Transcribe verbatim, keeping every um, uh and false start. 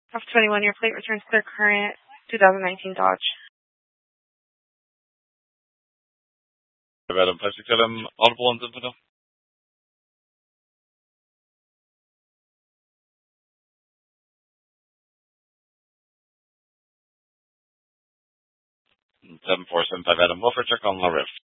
F twenty-one, your plate returns to their current twenty nineteen Dodge. Adam, please tell him audible and info. seven four seven five Adam Wilford, check on La Riff.